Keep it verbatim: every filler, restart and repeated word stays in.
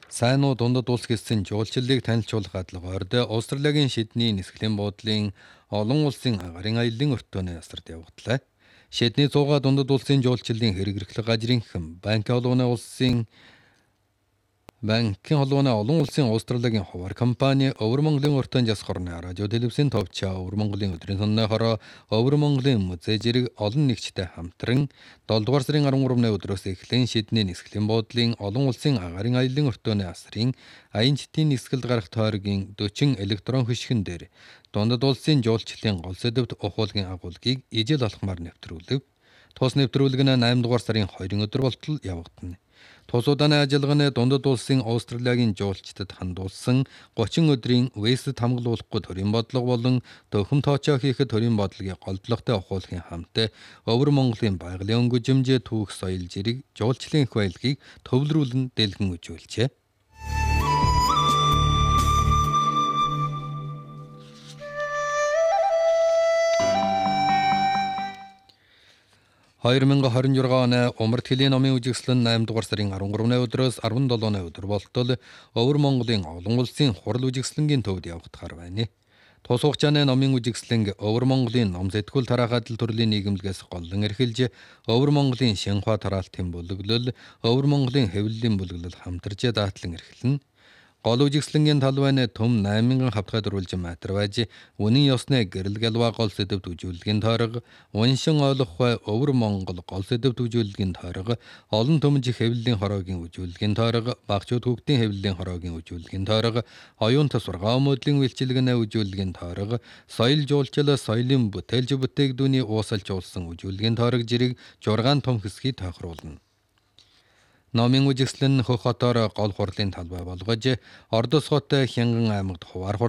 Сайн уу дундад улс гэсэн жуулчлалыг танилцуулах адилгаард Австралийн шидний нисгэлийн буудлын олон улсын агарын аяллаа өртөөний ясарт явагдлаа. Шидний цууга дундад улсын жуулчлалын хэрэгэрлэх гажрынхан банк олооны улсын Банкын холбооны олон улсын Австралийн хуваар компани Өвөр Монголын өртөөнд ясхорны радио телевизийн товчоо Өвөр Монголын өдрийн сонны хороо Өвөр Монголын музей зэрэг олон нэгжтэй хамтран долоо дугаар сарын арван гуравны өдрөөс эхлэн шидний нисгэлийн буудлын олон улсын агарын аяллаа өртөөний асрын аян читийн нисгэлд гарах тойргийн дөрвөн электрон хөшгөн дээр дундад улсын жуулчлалын гол сэдэвт ухуулгын агуулгыг ижил алхмаар нэвтрүүлэв. Тус нэвтрүүлэг нь найман дугаар сарын хоёрын өдөр болтол явагдана. Тусуудааны ажиллагааны дундад улсын Австралийн жуулчдад хандуулсан гучин өдрийн Вэст хамгаалуулахгүй төрийн бодлого болон төхөм тоочоо хийхэд төрийн бодлогын голдлоготой ухуулгын хамт Өвөр Монголын байгалийн өнгөжмж түүх соёл зэрэг жуулчлалын их баялагийг төвлөрүүлэн дэлгэн үзүүлжээ. хоёр мянга хорин журга оны Умард хэлийн номын үжигсэл нь найман дугаар сарын арван гуравны өдрөөс арван долооны өдөр болтол Өвөр Монголын олон улсын хурал үжигслэнгийн төвд явагдахаар байна. Тус хугацааны номын үжигслэнг Өвөр Монголын ном сэтгүүл тараах адил төрлийн нийгэмлэгээс голлон эрхэлж Өвөр Монголын шинхва тараалтын бүлэглэл, Өвөр Монголын хэвлэлийн бүлэглэл хамтарч даатлан эрхэлнэ. Гол үжигслэнгийн талбайны төм найман мянган хавтгай дөрвөлж матер байж үнэн ёсны гэрэл галва гол сэдэвт үзүүлэлгийн тойрог уншин ойлгох бай Өвөр Монгол гол сэдэвт үзүүлэлгийн тойрог олон төмж хэвлэлийн хороогийн үзүүлэлгийн тойрог багчууд хүүхдийн хэвлэлийн хороогийн үзүүлэлгийн тойрог оюун тасваргаа мөдлийн үйлчилгээнэ үзүүлэлгийн тойрог соёл жуулчлал соёлын бүтээлж бүтээгдүүний уусалж уулсан үзүүлэлгийн тойрог зэрэг жургаан том хэсгийг тохируулна. Номын үжигсэл нь Хөх хотоор гол хурлын талбай болгож Ордос хот Хянган аймагт хуваар